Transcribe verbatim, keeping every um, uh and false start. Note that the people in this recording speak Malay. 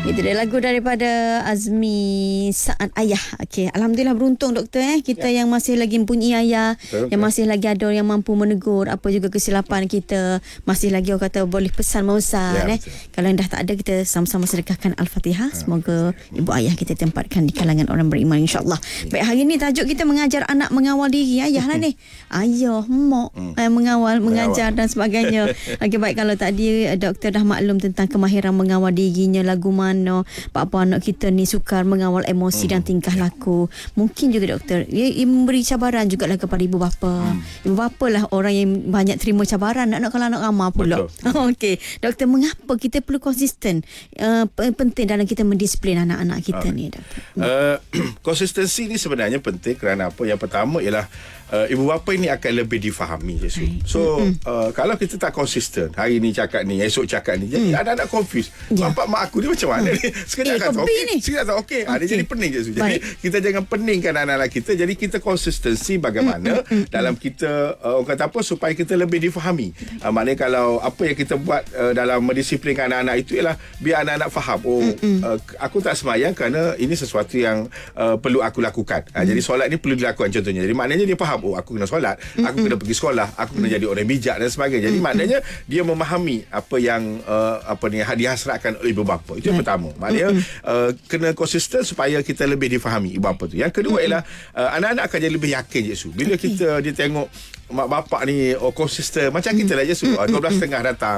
Itu dia lagu daripada Azmi Saat Ayah. Okey, alhamdulillah beruntung doktor eh kita ya. yang masih lagi mempunyai ayah, betul, yang masih lagi ada yang mampu menegur apa juga kesilapan kita, masih lagi orang kata boleh pesan mausan ya, eh. Kalau yang dah tak ada, kita sama-sama sedekahkan Al-Fatihah. Ya, semoga betul. ibu ayah kita tempatkan di kalangan orang beriman insya-Allah. Ya. Baik, hari ni tajuk kita mengajar anak mengawal diri ayah lah ni. Ayah, mak hmm. eh, mengawal, mengajar mengawal. dan sebagainya. Okey, baik, kalau tadi doktor dah maklum tentang kemahiran mengawal dirinya, lagu mana, apa-apa anak kita ni sukar mengawal emosi hmm. dan tingkah laku. Mungkin juga doktor, ia, ia memberi cabaran jugalah kepada ibu bapa. Hmm. Ibu bapa lah orang yang banyak terima cabaran, nak-nak kalau anak ramah pula. Okey, doktor, mengapa kita perlu konsisten? Uh, penting dalam kita mendisiplin anak-anak kita uh. ni, doktor. Uh, konsistensi ni sebenarnya penting kerana apa? Yang pertama ialah uh, ibu bapa ini akan lebih difahami. Yesus. So, mm-hmm. uh, kalau kita tak konsisten, hari ni cakap ni, esok cakap ni, jadi mm. anak-anak confuse. Yeah. Bapak mak aku ni macam mana ni? Sekejap kata okey, sekejap kata okey. Okay. Jadi pening je. Jadi Baik. kita jangan peningkan anak-anak kita. Jadi kita konsistensi bagaimana mm-hmm. dalam kita uh, orang kata apa supaya kita lebih difahami. Uh, maknanya kalau apa yang kita buat uh, dalam mendisiplinkan anak-anak itu ialah biar anak-anak faham. Oh, mm-hmm. uh, aku tak sembahyang kerana ini sesuatu yang uh, perlu aku lakukan. Uh, mm-hmm. Jadi solat ni perlu dilakukan contohnya. Jadi maknanya dia faham, oh aku kena solat, mm-hmm. aku kena pergi sekolah, aku kena mm-hmm. jadi orang bijak dan sebagainya. Jadi mm-hmm. maknanya dia memahami apa yang uh, apa ni dihasratkan oleh ibu bapa. Itu yang pertama. Maknanya mm-hmm. uh, kena konsisten supaya kita lebih difahami ibu bapa tu. Yang kedua mm-hmm. ialah uh, anak-anak akan jadi lebih yakin Yesus. Bila okay. kita dia tengok mak bapak ni oh, konsisten macam mm-hmm. kita lah Yesus. dua belas setengah datang